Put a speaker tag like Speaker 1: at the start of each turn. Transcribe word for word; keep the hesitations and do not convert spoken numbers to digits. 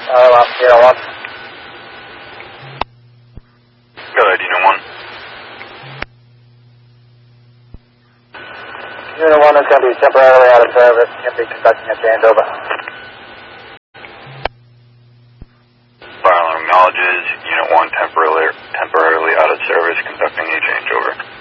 Speaker 1: Uh, well, yeah, one.
Speaker 2: Go ahead, Unit one.
Speaker 1: Unit one is going to be temporarily out of service. Going to be conducting a changeover.
Speaker 2: Fire alarm acknowledges. Unit one temporarily, temporarily out of service, conducting a changeover.